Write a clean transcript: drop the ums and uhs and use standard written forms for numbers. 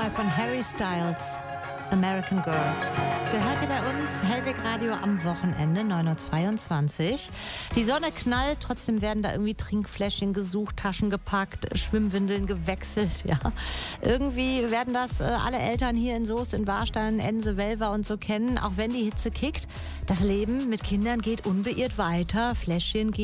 neu von Harry Styles, American Girls. Gehört hier bei uns, Hellweg Radio am Wochenende, 9.22 Uhr. Die Sonne knallt, trotzdem werden da irgendwie Trinkfläschchen gesucht, Taschen gepackt, Schwimmwindeln gewechselt, ja. Irgendwie werden das alle Eltern hier in Soest, in Warstein, Ense, Welver und so kennen, auch wenn die Hitze kickt. Das Leben mit Kindern geht unbeirrt weiter, Fläschchen